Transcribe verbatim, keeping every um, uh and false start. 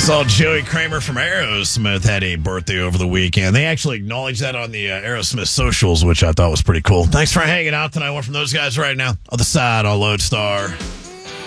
Saw Joey Kramer from Aerosmith had a birthday over the weekend. They actually acknowledged that on the uh, Aerosmith socials, which I thought was pretty cool. Thanks for hanging out tonight. One from those guys right now on the side on Lodestar.